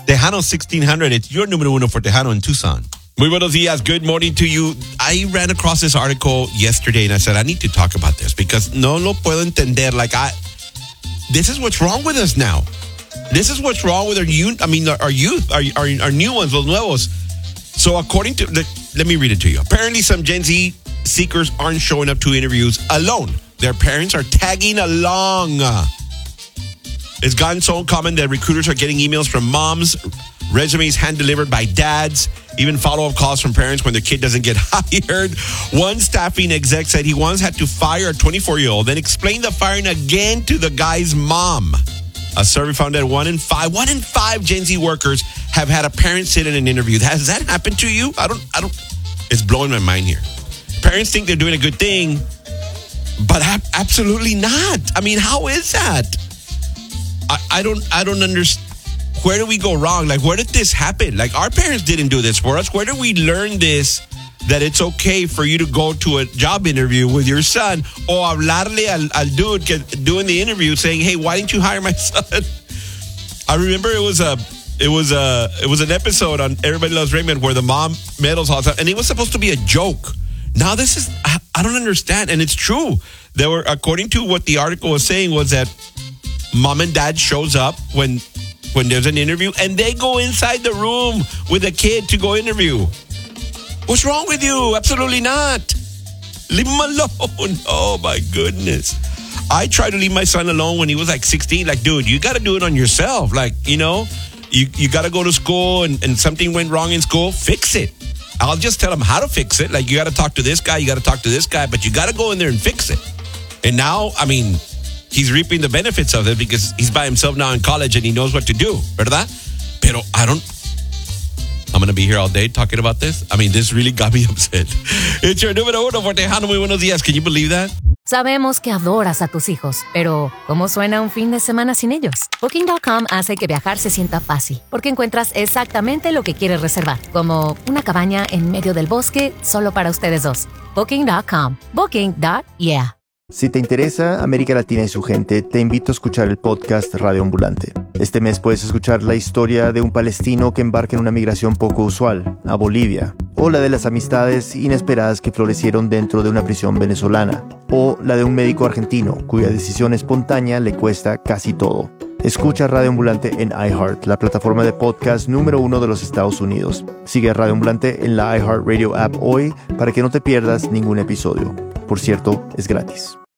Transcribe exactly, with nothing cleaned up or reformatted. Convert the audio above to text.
Tejano sixteen hundred. It's your número uno for Tejano in Tucson. Muy buenos días. Good morning to you. I ran across this article yesterday and I said, I need to talk about this because no lo puedo entender. Like, I, this is what's wrong with us now. This is what's wrong with our youth. I mean, our youth, our, our, our new ones, los nuevos. So according to, the, let me read it to you. Apparently some Gen Z seekers aren't showing up to interviews alone. Their parents are tagging along. It's gotten so common that recruiters are getting emails from moms, resumes hand-delivered by dads, even follow-up calls from parents when their kid doesn't get hired. One staffing exec said he once had to fire a twenty-four-year-old, then explain the firing again to the guy's mom. A survey found that one in five, one in five Gen Z workers have had a parent sit in an interview. Has that happened to you? I don't, I don't, it's blowing my mind here. Parents think they're doing a good thing, but absolutely not. I mean, how is that? I, I don't, I don't understand. Where do we go wrong? Like, where did this happen? Like, our parents didn't do this for us. Where did we learn this, that it's okay for you to go to a job interview with your son or hablarle al, al dude que, doing the interview saying, hey, why didn't you hire my son? I remember it was a, it was a, it was an episode on Everybody Loves Raymond where the mom meddles all the time, and it was supposed to be a joke. Now this is, I, I don't understand. And it's true. There were, according to what the article was saying, was that mom and dad shows up when when there's an interview and they go inside the room with a kid to go interview. What's wrong with you? Absolutely not. Leave him alone. Oh my goodness. I tried to leave my son alone when he was like sixteen. Like, dude, you got to do it on yourself. Like, you know, you, you got to go to school and, and something went wrong in school. Fix it. I'll just tell him how to fix it. Like, you got to talk to this guy. You got to talk to this guy, but you got to go in there and fix it. And now, I mean, he's reaping the benefits of it because he's by himself now in college and he knows what to do, ¿verdad? Pero I don't, I'm going to be here all day talking about this. I mean, this really got me upset. It's your número uno for Tejano. Muy buenos días. Can you believe that? Sabemos que adoras a tus hijos, pero ¿cómo suena un fin de semana sin ellos? Booking punto com hace que viajar se sienta fácil, porque encuentras exactamente lo que quieres reservar, como una cabaña en medio del bosque solo para ustedes dos. Booking punto com. Booking. Yeah. Si te interesa América Latina y su gente, te invito a escuchar el podcast Radio Ambulante. Este mes puedes escuchar la historia de un palestino que embarca en una migración poco usual, a Bolivia, o la de las amistades inesperadas que florecieron dentro de una prisión venezolana, o la de un médico argentino cuya decisión espontánea le cuesta casi todo. Escucha Radio Ambulante en iHeart, la plataforma de podcast número uno de los Estados Unidos. Sigue Radio Ambulante en la iHeartRadio app hoy para que no te pierdas ningún episodio. Por cierto, es gratis.